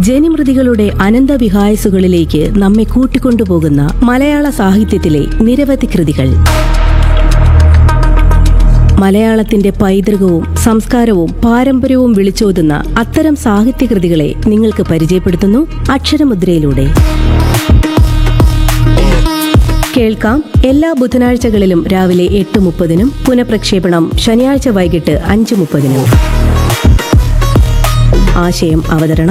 ജനിമൃതികളുടെ അനന്തവിഹായസുകളിലേക്ക് നമ്മെ കൂട്ടിക്കൊണ്ടുപോകുന്ന മലയാള സാഹിത്യത്തിലെ നിരവധി കൃതികൾ. മലയാളത്തിന്റെ പൈതൃകവും സംസ്കാരവും പാരമ്പര്യവും വിളിച്ചോതുന്ന അത്തരം സാഹിത്യകൃതികളെ നിങ്ങൾക്ക് പരിചയപ്പെടുത്തുന്നു അക്ഷരമുദ്രയിലൂടെ. കേൾക്കാം എല്ലാ ബുധനാഴ്ചകളിലും രാവിലെ 8:30, പുനഃപ്രക്ഷേപണം ശനിയാഴ്ച വൈകിട്ട് 5:30. ആശയം അവതരണം